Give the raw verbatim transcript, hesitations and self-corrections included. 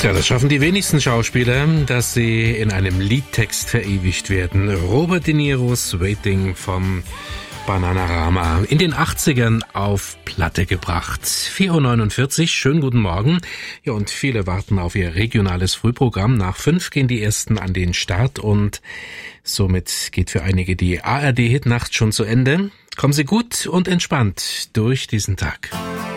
Tja, das schaffen die wenigsten Schauspieler, dass sie in einem Liedtext verewigt werden. Robert De Niro's Waiting vom Bananarama, in den achtzigern auf Platte gebracht. vier Uhr neunundvierzig, schönen guten Morgen. Ja, und viele warten auf ihr regionales Frühprogramm. Nach fünf gehen die ersten an den Start und somit geht für einige die A R D-Hitnacht schon zu Ende. Kommen Sie gut und entspannt durch diesen Tag.